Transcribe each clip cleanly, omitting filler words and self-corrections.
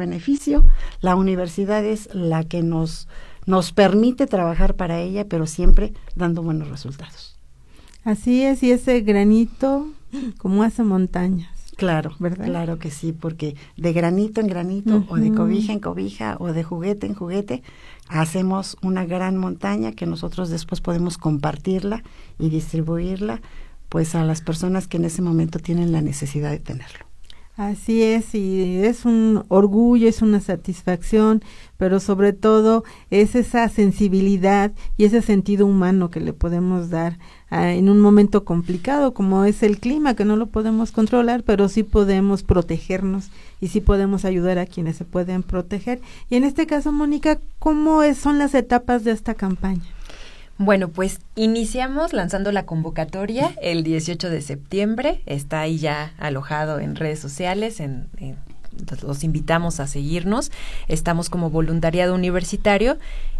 beneficio, la universidad es la que nos permite trabajar para ella, pero siempre dando buenos resultados. Así es, y ese granito como hace montañas. Claro, ¿verdad? Claro que sí, porque de granito en granito, o de cobija en cobija, o de juguete en juguete, hacemos una gran montaña que nosotros después podemos compartirla y distribuirla, pues, a las personas que en ese momento tienen la necesidad de tenerlo. Así es, y es un orgullo, es una satisfacción, pero sobre todo es esa sensibilidad y ese sentido humano que le podemos dar en un momento complicado como es el clima, que no lo podemos controlar, pero sí podemos protegernos y sí podemos ayudar a quienes se pueden proteger. Y en este caso, Mónica, ¿cómo son las etapas de esta campaña? Bueno, pues iniciamos lanzando la convocatoria el 18 de septiembre, está ahí ya alojado en redes sociales, los invitamos a seguirnos, estamos como voluntariado universitario,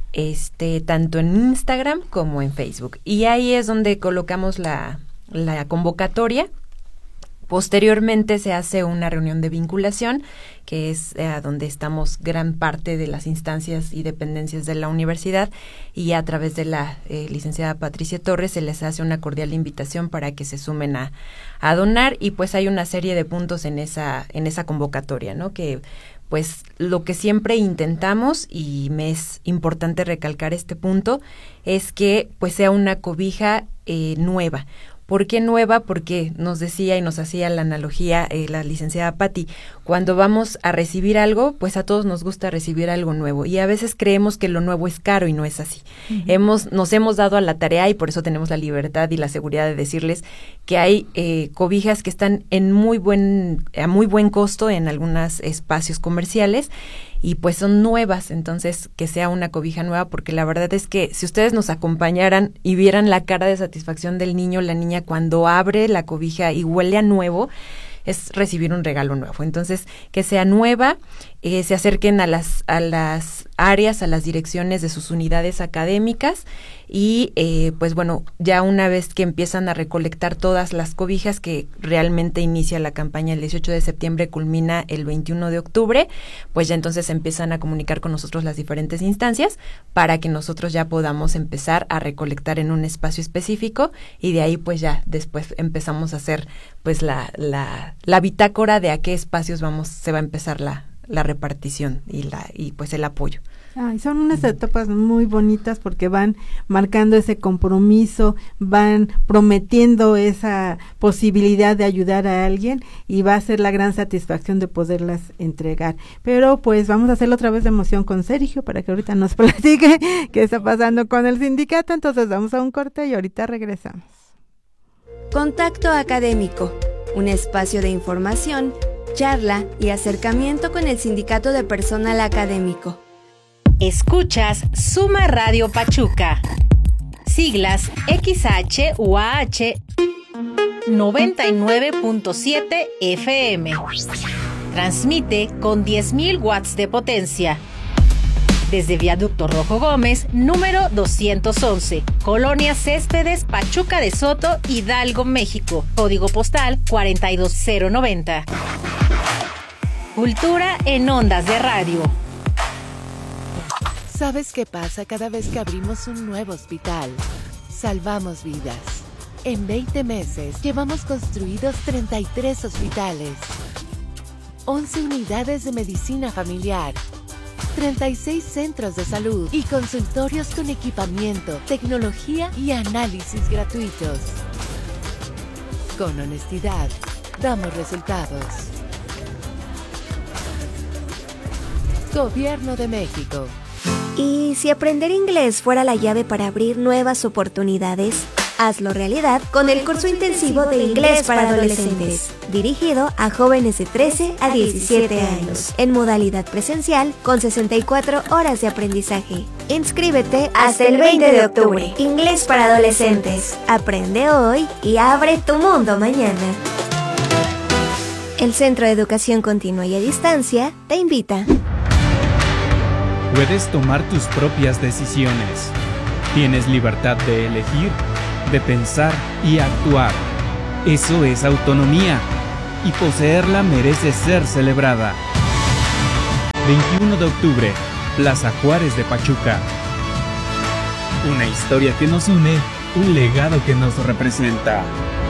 tanto en Instagram como en Facebook, y ahí es donde colocamos la convocatoria. Posteriormente se hace una reunión de vinculación, que es donde estamos gran parte de las instancias y dependencias de la universidad, y a través de la licenciada Patricia Torres se les hace una cordial invitación para que se sumen a donar, y pues hay una serie de puntos en esa convocatoria, ¿no? Que pues lo que siempre intentamos, y me es importante recalcar este punto, es que pues sea una cobija nueva. ¿Por qué nueva? Porque nos decía y nos hacía la analogía la licenciada Patti, cuando vamos a recibir algo, pues a todos nos gusta recibir algo nuevo, y a veces creemos que lo nuevo es caro y no es así. Nos hemos dado a la tarea, y por eso tenemos la libertad y la seguridad de decirles que hay cobijas que están a muy buen costo en algunos espacios comerciales, y pues son nuevas, entonces que sea una cobija nueva, porque la verdad es que si ustedes nos acompañaran y vieran la cara de satisfacción del niño o la niña cuando abre la cobija y huele a nuevo, es recibir un regalo nuevo. Entonces, que sea nueva, se acerquen a las áreas, a las direcciones de sus unidades académicas, y pues bueno, ya una vez que empiezan a recolectar todas las cobijas, que realmente inicia la campaña el 18 de septiembre, culmina el 21 de octubre, pues ya entonces empiezan a comunicar con nosotros las diferentes instancias para que nosotros ya podamos empezar a recolectar en un espacio específico, y de ahí pues ya después empezamos a hacer pues la bitácora de a qué espacios se va a empezar la repartición y pues el apoyo. Ay, son unas etapas muy bonitas porque van marcando ese compromiso, van prometiendo esa posibilidad de ayudar a alguien, y va a ser la gran satisfacción de poderlas entregar. Pero pues vamos a hacerlo otra vez de emoción con Sergio para que ahorita nos platique qué está pasando con el sindicato. Entonces vamos a un corte y ahorita regresamos. Contacto Académico, un espacio de información, charla y acercamiento con el Sindicato de Personal Académico. Escuchas Suma Radio Pachuca, siglas XHUAH 99.7 FM. Transmite con 10.000 watts de potencia. Desde Viaducto Rojo Gómez, número 211, Colonia Céspedes, Pachuca de Soto, Hidalgo, México. Código postal 42090. Cultura en ondas de radio. ¿Sabes qué pasa cada vez que abrimos un nuevo hospital? Salvamos vidas. En 20 meses llevamos construidos 33 hospitales, 11 unidades de medicina familiar, 36 centros de salud y consultorios con equipamiento, tecnología y análisis gratuitos. Con honestidad, damos resultados. Gobierno de México. ¿Y si aprender inglés fuera la llave para abrir nuevas oportunidades? Hazlo realidad con el curso intensivo de inglés para adolescentes, dirigido a jóvenes de 13 a 17 años, en modalidad presencial con 64 horas de aprendizaje. Inscríbete hasta el 20 de octubre. Inglés para adolescentes. Aprende hoy y abre tu mundo mañana. El Centro de Educación Continua y a Distancia te invita. Puedes tomar tus propias decisiones. Tienes libertad de elegir, de pensar y actuar. Eso es autonomía, y poseerla merece ser celebrada. 21 de octubre, Plaza Juárez de Pachuca. Una historia que nos une, un legado que nos representa.